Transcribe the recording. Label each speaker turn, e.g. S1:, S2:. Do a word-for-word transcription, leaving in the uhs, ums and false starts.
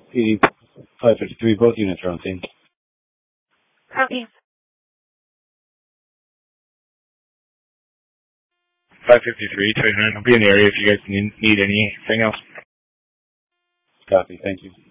S1: P D five fifty-three, both units are on scene.
S2: Copy.
S3: five fifty-three, twenty-nine, I'll be in the area if you guys need, need anything else.
S1: Copy, thank you.